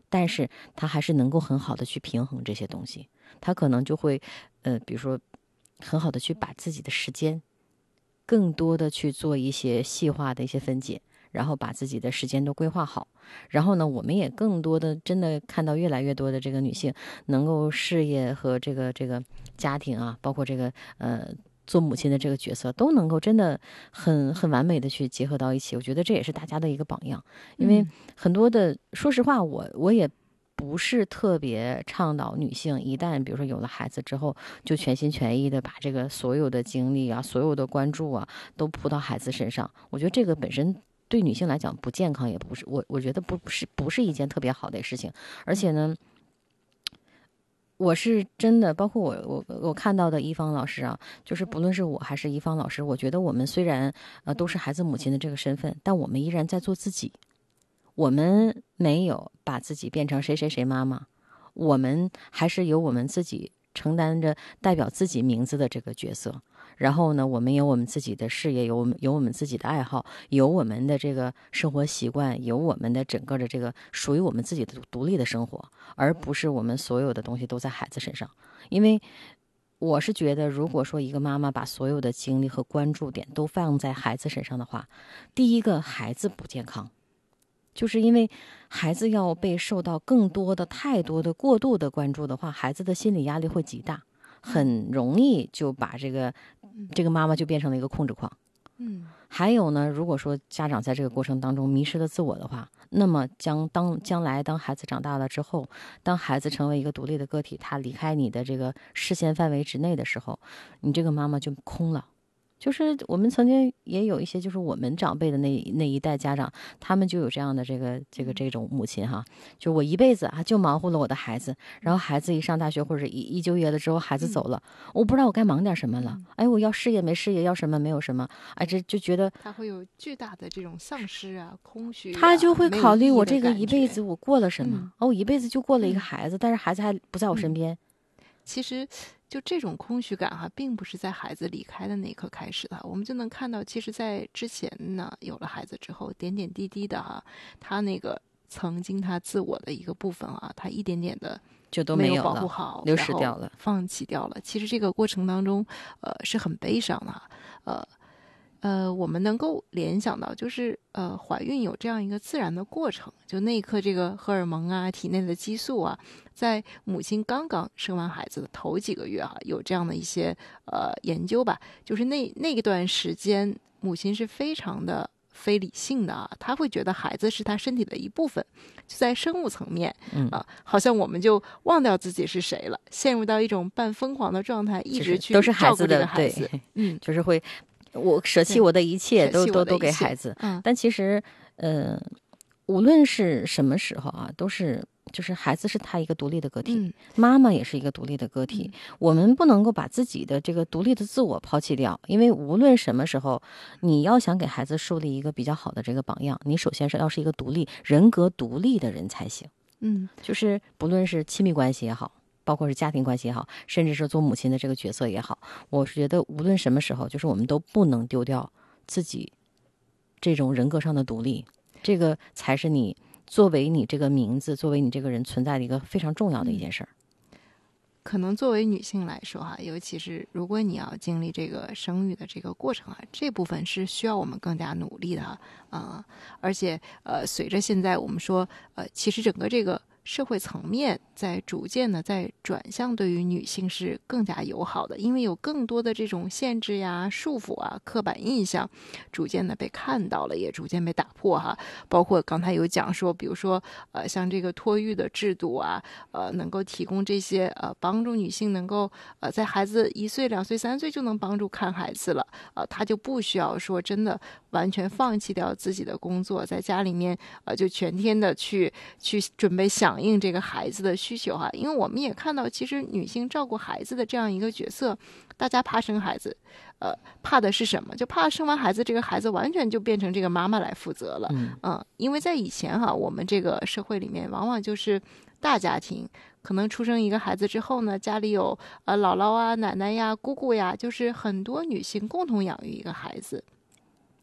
但是她还是能够很好的去平衡这些东西。她可能就会比如说很好的去把自己的时间更多的去做一些细化的一些分解，然后把自己的时间都规划好。然后呢，我们也更多的真的看到越来越多的这个女性能够事业和这个家庭啊，包括这个做母亲的这个角色都能够真的很完美的去结合到一起。我觉得这也是大家的一个榜样。因为很多的说实话，我也不是特别倡导女性一旦比如说有了孩子之后就全心全意的把这个所有的精力啊所有的关注啊都扑到孩子身上。我觉得这个本身对女性来讲不健康，也不是我觉得不是一件特别好的事情。而且呢，我是真的，包括我看到的一方老师啊，就是不论是我还是一方老师，我觉得我们虽然都是孩子母亲的这个身份，但我们依然在做自己。我们没有把自己变成谁谁谁妈妈，我们还是有我们自己承担着代表自己名字的这个角色。然后呢，我们有我们自己的事业，有我们自己的爱好，有我们的这个生活习惯，有我们的整个的这个属于我们自己的独立的生活，而不是我们所有的东西都在孩子身上。因为我是觉得，如果说一个妈妈把所有的精力和关注点都放在孩子身上的话，第一个孩子不健康，就是因为孩子要被受到更多的、太多的、过度的关注的话，孩子的心理压力会极大，很容易就把这个妈妈就变成了一个控制狂。还有呢，如果说家长在这个过程当中迷失了自我的话，那么将来当孩子长大了之后，当孩子成为一个独立的个体，他离开你的这个视线范围之内的时候，你这个妈妈就空了。就是我们曾经也有一些，就是我们长辈的那一代家长，他们就有这样的这种母亲哈，就我一辈子啊就忙活了我的孩子，然后孩子一上大学或者一就业了之后，孩子走了，我不知道我该忙点什么了。哎，我要事业没事业，要什么没有什么，哎，这就觉得他会有巨大的这种丧失啊、空虚啊， 他就会考虑我这个一没有意义的感觉辈子我过了什么。我一辈子就过了一个孩子，但是孩子还不在我身边。 其实就这种空虚感哈，并不是在孩子离开的那一刻开始的，我们就能看到，其实在之前呢，有了孩子之后，点点滴滴的哈，他那个曾经他自我的一个部分啊，他一点点的就都没有了， 保护好， 流失掉了， 放弃掉了。其实这个过程当中，是很悲伤的。我们能够联想到，就是怀孕有这样一个自然的过程，就那一刻这个荷尔蒙啊、体内的激素啊，在母亲刚刚生完孩子的头几个月啊，有这样的一些研究吧，就是那一段时间，母亲是非常的非理性的啊，她会觉得孩子是她身体的一部分，就在生物层面好像我们就忘掉自己是谁了，陷入到一种半疯狂的状态，一直去都是孩子的照顾这个孩子， 就是会。我舍弃我的一切，都给孩子。但其实，无论是什么时候啊，都是就是孩子是他一个独立的个体，妈妈也是一个独立的个体。我们不能够把自己的这个独立的自我抛弃掉，因为无论什么时候，你要想给孩子树立一个比较好的这个榜样，你首先是要是一个人格独立的人才行。就是不论是亲密关系也好，包括是家庭关系也好，甚至是做母亲的这个角色也好，我是觉得无论什么时候，就是我们都不能丢掉自己这种人格上的独立，这个才是你作为你这个名字，作为你这个人存在的一个非常重要的一件事儿。 可能作为女性来说哈，尤其是如果你要经历这个生育的这个过程啊，这部分是需要我们更加努力的而且随着现在我们说其实整个这个社会层面在逐渐的在转向对于女性是更加友好的，因为有更多的这种限制呀、束缚啊、刻板印象逐渐的被看到了，也逐渐被打破哈。包括刚才有讲说，比如说像这个托育的制度啊，能够提供这些帮助女性能够在孩子1岁、2岁、3岁就能帮助看孩子了她就不需要说真的完全放弃掉自己的工作，在家里面就全天的去准备响应这个孩子的需求哈。因为我们也看到，其实女性照顾孩子的这样一个角色，大家怕生孩子，怕的是什么？就怕生完孩子，这个孩子完全就变成这个妈妈来负责了。因为在以前哈，我们这个社会里面，往往就是大家庭，可能出生一个孩子之后呢，家里有姥姥啊、奶奶呀、姑姑呀，就是很多女性共同养育一个孩子。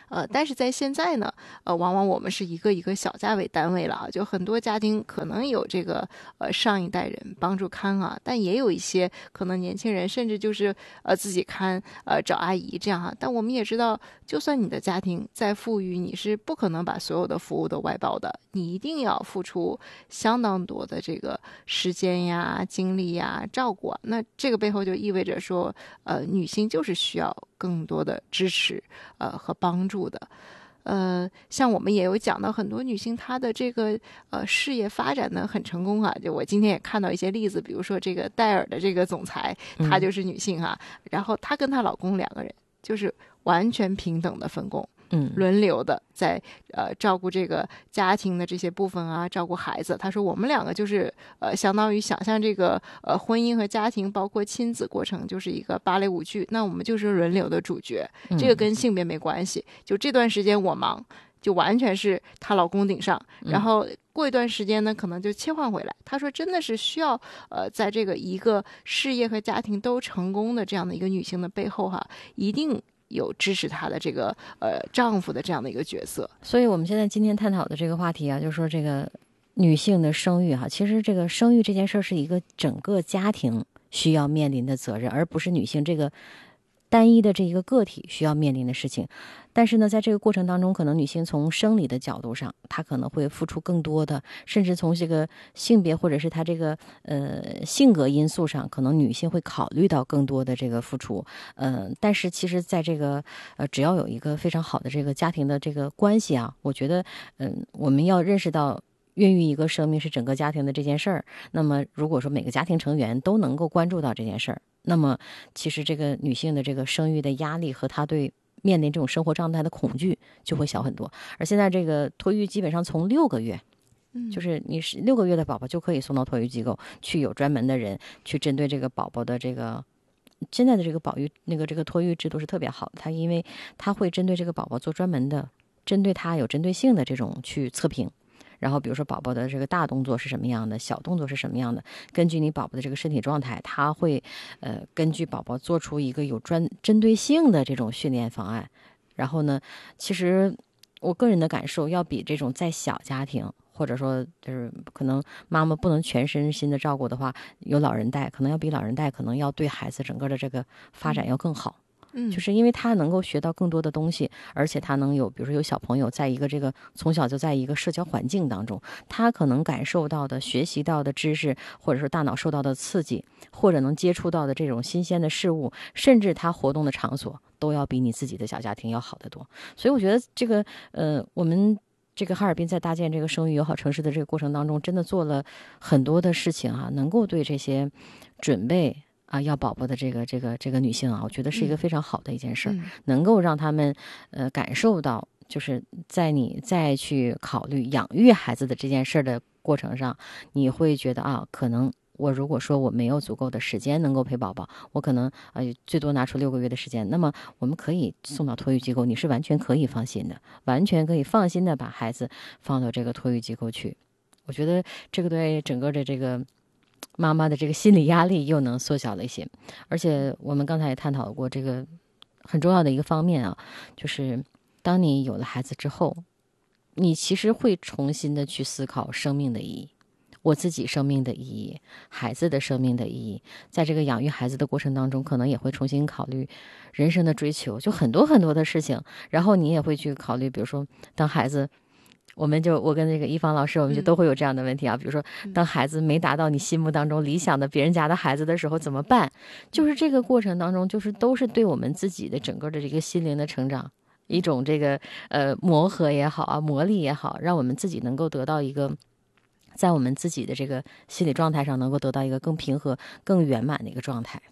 但是在现在呢，往往我们是一个一个小家为单位了啊，就很多家庭可能有这个上一代人帮助看啊，但也有一些可能年轻人甚至就是自己看，找阿姨这样哈。但我们也知道，就算你的家庭再富裕，你是不可能把所有的服务都外包的，你一定要付出相当多的这个时间呀、精力呀、照顾啊。那这个背后就意味着说，女性就是需要更多的支持，和帮助的。像我们也有讲到很多女性她的这个事业发展的很成功啊，就我今天也看到一些例子，比如说这个戴尔的这个总裁，她就是女性哈，然后她跟她老公两个人就是完全平等的分工。轮流的在照顾这个家庭的这些部分啊，照顾孩子。他说我们两个就是相当于想象这个婚姻和家庭包括亲子过程就是一个芭蕾舞剧，那我们就是轮流的主角，这个跟性别没关系。就这段时间我忙，就完全是她老公顶上，然后过一段时间呢，可能就切换回来。她说真的是需要在这个一个事业和家庭都成功的这样的一个女性的背后哈，一定有支持她的这个丈夫的这样的一个角色。 所以我们现在今天探讨的这个话题啊，就是说这个女性的生育哈，其实这个生育这件事儿是一个整个家庭需要面临的责任，而不是女性这个单一的这一个个体需要面临的事情。但是呢，在这个过程当中，可能女性从生理的角度上，她可能会付出更多的，甚至从这个性别或者是她这个性格因素上，可能女性会考虑到更多的这个付出。但是其实在这个只要有一个非常好的这个家庭的这个关系啊，我觉得我们要认识到孕育一个生命是整个家庭的这件事儿。那么如果说每个家庭成员都能够关注到这件事儿，那么其实这个女性的这个生育的压力和她对面临这种生活状态的恐惧就会小很多。而现在这个托育基本上从6个月，就是你是6个月的宝宝就可以送到托育机构去，有专门的人去针对这个宝宝的这个。现在的这个这个托育制度是特别好的，它因为它会针对这个宝宝做专门的，针对他有针对性的这种去测评。然后比如说宝宝的这个大动作是什么样的，小动作是什么样的，根据你宝宝的这个身体状态，他会根据宝宝做出一个有针对性的这种训练方案。然后呢，其实我个人的感受要比这种在小家庭，或者说就是可能妈妈不能全身心的照顾的话，有老人带，可能要比老人带可能要对孩子整个的这个发展要更好。就是因为他能够学到更多的东西，而且他能有比如说有小朋友在一个这个从小就在一个社交环境当中，他可能感受到的学习到的知识，或者说大脑受到的刺激，或者能接触到的这种新鲜的事物，甚至他活动的场所都要比你自己的小家庭要好得多。所以我觉得这个我们这个哈尔滨在搭建这个生育友好城市的这个过程当中，真的做了很多的事情啊，能够对这些准备要宝宝的这个女性啊，我觉得是一个非常好的一件事，能够让他们感受到，就是在你再去考虑养育孩子的这件事的过程上，你会觉得可能我如果说我没有足够的时间能够陪宝宝，我可能最多拿出6个月的时间，那么我们可以送到托育机构，你是完全可以放心的，完全可以放心的把孩子放到这个托育机构去。我觉得这个对整个的这个妈妈的这个心理压力又能缩小了一些。而且我们刚才也探讨过这个很重要的一个方面啊，就是当你有了孩子之后，你其实会重新的去思考生命的意义，我自己生命的意义，孩子的生命的意义。在这个养育孩子的过程当中，可能也会重新考虑人生的追求，就很多很多的事情。然后你也会去考虑，比如说当孩子，我跟那个一芳老师，我们就都会有这样的问题啊。比如说，当孩子没达到你心目当中理想的别人家的孩子的时候怎么办？就是这个过程当中，就是都是对我们自己的整个的这个心灵的成长一种这个磨合也好啊，磨砺也好，让我们自己能够得到一个在我们自己的这个心理状态上能够得到一个更平和、更圆满的一个状态。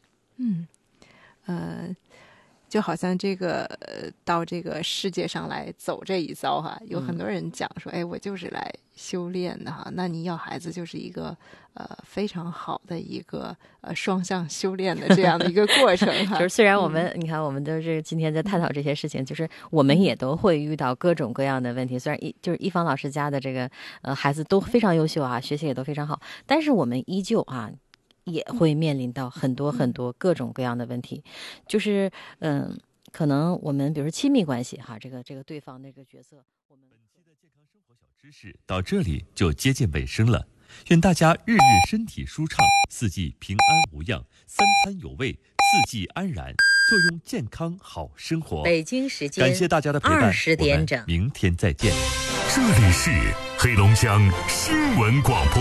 就好像这个到这个世界上来走这一遭哈，有很多人讲说，哎，我就是来修炼的哈。那你要孩子就是一个非常好的一个双向修炼的这样的一个过程哈。 就是虽然我们、你看我们都是今天在探讨这些事情，就是我们也都会遇到各种各样的问题。虽然就是一芳老师家的这个孩子都非常优秀啊，学习也都非常好，但是我们依旧也会面临到很多很多各种各样的问题。就是可能我们比如说亲密关系哈，这个对方那个角色，我们本期的健康生活小知识到这里就接近尾声了。愿大家日日身体舒畅，4季平安无恙，3餐有味，4季安然，坐拥健康好生活。 北京时间感谢大家的陪伴 20点整， 我们明天再见。 这里是黑龙江新闻广播。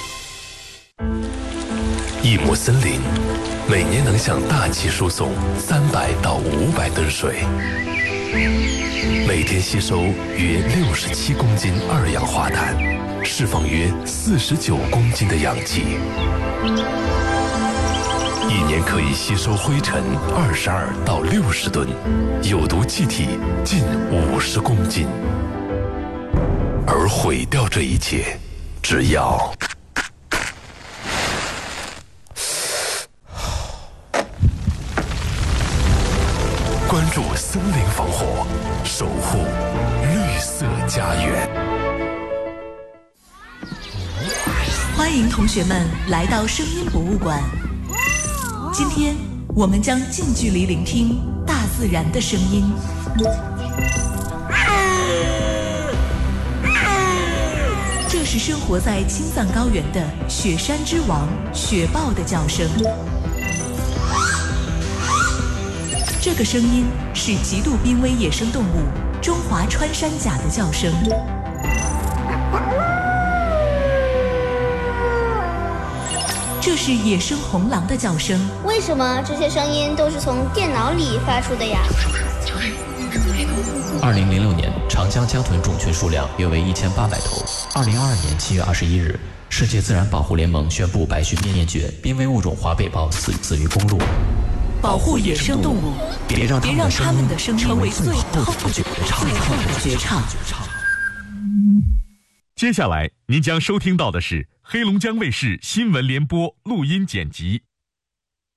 一亩森林每年能向大气输送300到500吨水，每天吸收约67公斤二氧化碳，释放约49公斤的氧气，一年可以吸收灰尘22到60吨，有毒气体近50公斤。而毁掉这一切，只要关注森林防火，守护绿色家园。 欢迎同学们来到声音博物馆。今天我们将近距离聆听大自然的声音。这是生活在青藏高原的雪山之王雪豹的叫声。这个声音是极度濒危野生动物中华穿山甲的叫声。这是野生红狼的叫声。 为什么这些声音都是从电脑里发出的呀 ？2006年，长江江豚种群数量约为1800头。2022年7月21日，世界自然保护联盟宣布白须面绝，濒危物种华北豹死于公路。 保护野生动物， 别让他们的声音成为最后的绝唱。 接下来您将收听到的是黑龙江卫视新闻联播录音剪辑。